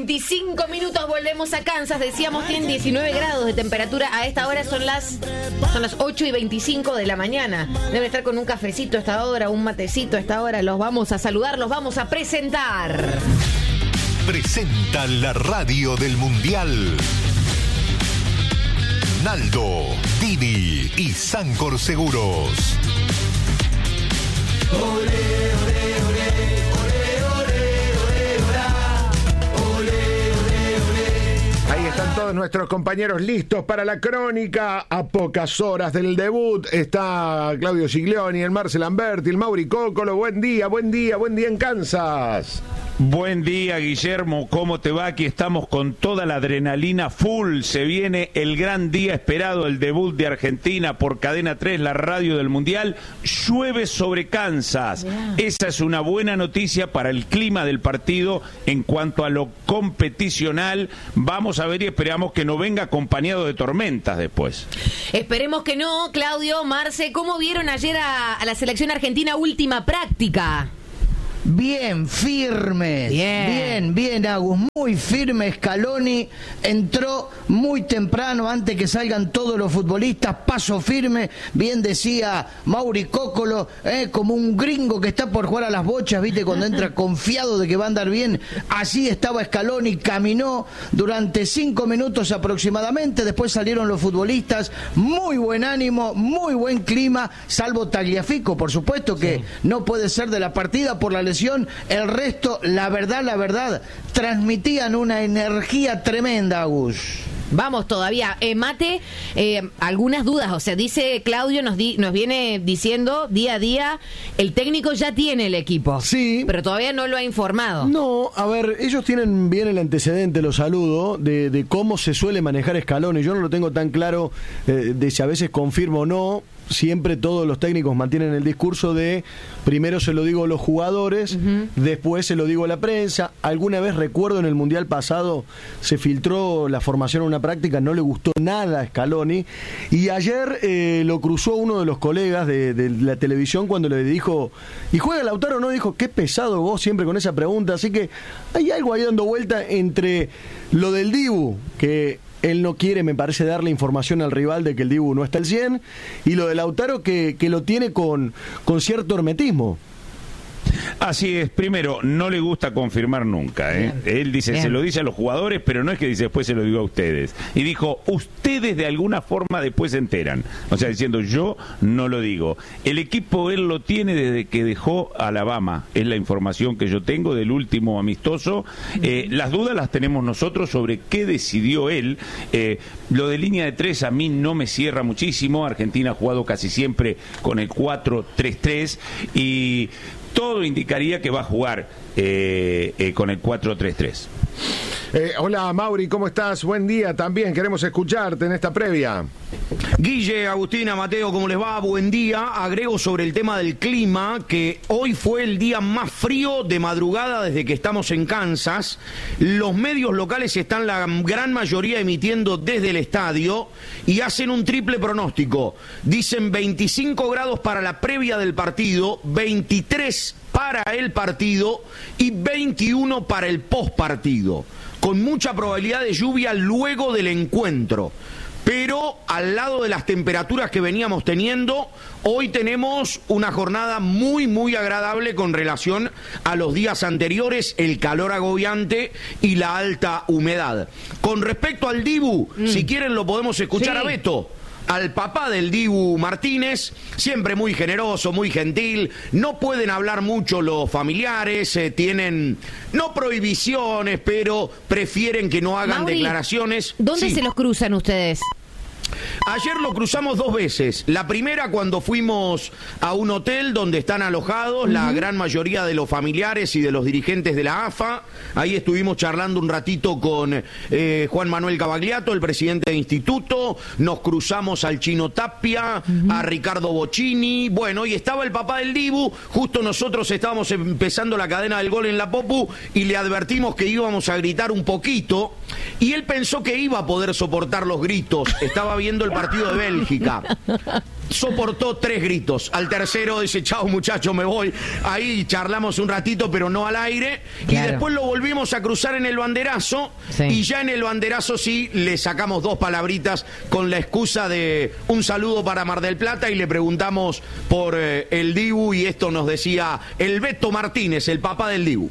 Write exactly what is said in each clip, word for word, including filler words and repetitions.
veinticinco minutos, volvemos a Kansas. Decíamos, tienen diecinueve grados de temperatura. A esta hora son las son las ocho y veinticinco de la mañana. Deben estar con un cafecito a esta hora, un matecito a esta hora. Los vamos a saludar, los vamos a presentar. Presenta la radio del Mundial. Naldo, Didi y Sancor Seguros. Olé, olé, olé, olé, olé, olé, olé, olé, olé. Ahí están todos nuestros compañeros listos para la crónica. A pocas horas del debut está Claudio Giglioni, el Marcel Lamberti, el Mauri Cócolo. Buen día, buen día, buen día en Kansas. Buen día, Guillermo, ¿cómo te va? Aquí estamos con toda la adrenalina full. Se viene el gran día esperado, el debut de Argentina por Cadena tres, la radio del Mundial. Llueve sobre Kansas. Yeah. Esa es una buena noticia para el clima del partido en cuanto a lo competicional. Vamos a ver y esperamos que no venga acompañado de tormentas después. Esperemos que no, Claudio, Marce. ¿Cómo vieron ayer a, a la selección argentina última práctica? Bien, firmes, bien, bien, bien, Agus, muy firme. Scaloni entró muy temprano, antes que salgan todos los futbolistas, paso firme, bien decía Mauri Cócolo, eh, como un gringo que está por jugar a las bochas, viste, cuando entra confiado de que va a andar bien. Así estaba Scaloni, caminó durante cinco minutos aproximadamente, después salieron los futbolistas, muy buen ánimo, muy buen clima, salvo Tagliafico, por supuesto que sí, no puede ser de la partida por la lesión. El resto, la verdad, la verdad, transmitían una energía tremenda, Agus. Vamos todavía. Eh, Mate, eh, algunas dudas. O sea, dice Claudio, nos, di, nos viene diciendo día a día, el técnico ya tiene el equipo. Sí. Pero todavía no lo ha informado. No, a ver, ellos tienen bien el antecedente, lo saludo, de, de cómo se suele manejar Scaloni. Yo no lo tengo tan claro eh, de si a veces confirmo o no. Siempre todos los técnicos mantienen el discurso de primero se lo digo a los jugadores, uh-huh, después se lo digo a la prensa. Alguna vez, recuerdo, en el Mundial pasado se filtró la formación en una práctica, no le gustó nada a Scaloni, y ayer eh, lo cruzó uno de los colegas de, de la televisión cuando le dijo, ¿y juega Lautaro o no? Dijo, qué pesado vos siempre con esa pregunta. Así que hay algo ahí dando vuelta entre lo del Dibu, que él no quiere, me parece, darle información al rival de que el Dibu no está al cien, y lo de Lautaro que, que lo tiene con, con cierto hermetismo. Así es, primero, no le gusta confirmar nunca, ¿eh? Él dice, bien, se lo dice a los jugadores, pero no es que dice después se lo digo a ustedes. Y dijo, ustedes de alguna forma después se enteran. O sea, diciendo, yo no lo digo. El equipo él lo tiene desde que dejó Alabama, es la información que yo tengo del último amistoso. Eh, las dudas las tenemos nosotros sobre qué decidió él. Eh, lo de línea de tres a mí no me cierra muchísimo. Argentina ha jugado casi siempre con el cuatro tres tres y todo indicaría que va a jugar eh, eh, con el cuatro tres tres. Eh, hola, Mauri, ¿cómo estás? Buen día, también queremos escucharte en esta previa. Guille, Agustina, Mateo, ¿cómo les va? Buen día. Agrego sobre el tema del clima, que hoy fue el día más frío de madrugada desde que estamos en Kansas. Los medios locales están la gran mayoría emitiendo desde el estadio y hacen un triple pronóstico. Dicen veinticinco grados para la previa del partido, veintitrés para el partido y veintiuno para el postpartido, con mucha probabilidad de lluvia luego del encuentro. Pero al lado de las temperaturas que veníamos teniendo, hoy tenemos una jornada muy, muy agradable con relación a los días anteriores, el calor agobiante y la alta humedad. Con respecto al Dibu, mm. si quieren lo podemos escuchar, sí, a Beto. Al papá del Dibu Martínez, siempre muy generoso, muy gentil, no pueden hablar mucho los familiares, eh, tienen, no prohibiciones, pero prefieren que no hagan Mauri, declaraciones. ¿Dónde sí. se los cruzan ustedes? Ayer lo cruzamos dos veces. La primera cuando fuimos a un hotel donde están alojados uh-huh. la gran mayoría de los familiares y de los dirigentes de la A F A. Ahí estuvimos charlando un ratito con eh, Juan Manuel Cavagliato, el presidente del instituto. Nos cruzamos al Chino Tapia, uh-huh. a Ricardo Bocchini. Bueno, y estaba el papá del Dibu. Justo nosotros estábamos empezando la cadena del gol en la Popu y le advertimos que íbamos a gritar un poquito. Y él pensó que iba a poder soportar los gritos. Estaba viendo el partido de Bélgica. soportó tres gritos. Al tercero dice, chao muchacho, me voy. Ahí charlamos un ratito, pero no al aire. Claro. Y después lo volvimos a cruzar en el banderazo. Sí. Y ya en el banderazo sí le sacamos dos palabritas con la excusa de un saludo para Mar del Plata y le preguntamos por eh, el Dibu y esto nos decía el Beto Martínez, el papá del Dibu.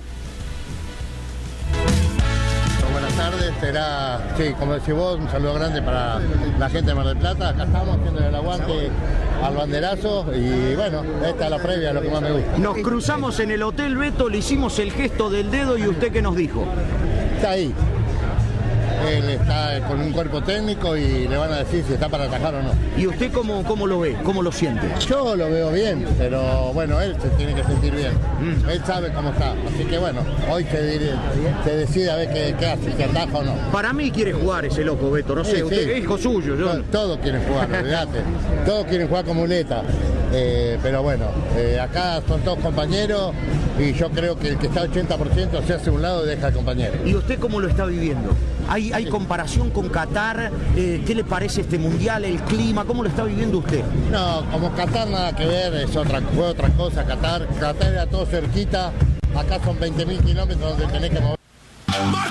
Buenas tardes, será, sí, como decís vos, un saludo grande para la gente de Mar del Plata. Acá estamos haciendo el aguante al banderazo y bueno, esta es la previa, lo que más me gusta. Nos cruzamos en el Hotel Beto, le hicimos el gesto del dedo y usted ¿qué nos dijo? Está ahí. Él está con un cuerpo técnico y le van a decir si está para atajar o no. ¿Y usted cómo, cómo lo ve? ¿Cómo lo siente? Yo lo veo bien, pero bueno, él se tiene que sentir bien. Mm. Él sabe cómo está. Así que bueno, hoy se, diré, se decide a ver qué, qué hace, si ataja o no. Para mí quiere jugar ese loco, Beto. No sé, sí, usted sí. es hijo suyo. Yo... Todos, todos quieren jugar, olvídate. Todos quieren jugar con muleta. Eh, pero bueno, eh, acá son todos compañeros y yo creo que el que está ochenta por ciento se hace a un lado y deja al compañero. ¿Y usted cómo lo está viviendo? ¿Hay, hay comparación con Qatar? Eh, ¿Qué le parece este mundial, el clima? ¿Cómo lo está viviendo usted? No, como Qatar nada que ver, es otra, fue otra cosa. Qatar, Qatar era todo cerquita, acá son veinte mil kilómetros donde tenés que mover.